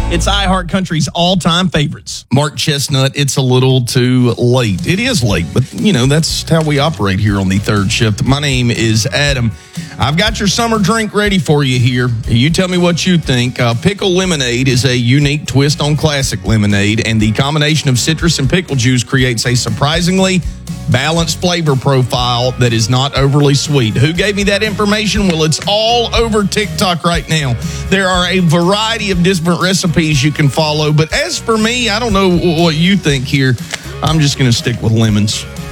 It's iHeart Country's all-time favorites. Mark Chestnut, it's a little too late. It is late, but, that's how we operate here on the third shift. My name is Adam. I've got your summer drink ready for you here. You tell me what you think. Pickle lemonade is a unique twist on classic lemonade, and the combination of citrus and pickle juice creates a surprisingly balanced flavor profile that is not overly sweet. Who gave me that information? Well, it's all over TikTok right now. There are a variety of different recipes you can follow, but as for me, I don't know what you think here. I'm just going to stick with lemons.